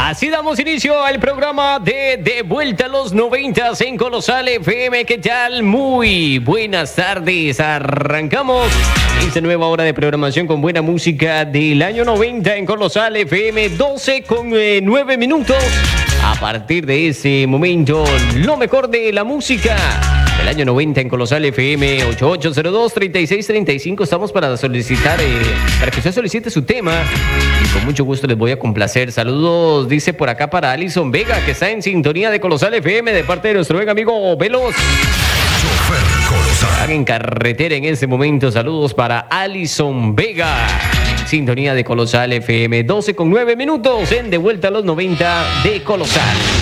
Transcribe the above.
Así damos inicio al programa de Vuelta a los 90 en Colosal FM. ¿Qué tal? Muy buenas tardes. Arrancamos esta nueva hora de programación con buena música del año 90 en Colosal FM, 12 con 9 minutos. A partir de ese momento, lo mejor de la música del año 90 en Colosal FM, 8802-3635. Estamos para solicitar, para que usted solicite su tema. Y con mucho gusto les voy a complacer. Saludos, dice por acá para Alison Vega, que está en sintonía de Colosal FM, de parte de nuestro buen amigo Veloz. Están en carretera en este momento. Saludos para Alison Vega. Sintonía de Colosal FM, 12 con 9 minutos en De Vuelta a los 90 de Colosal.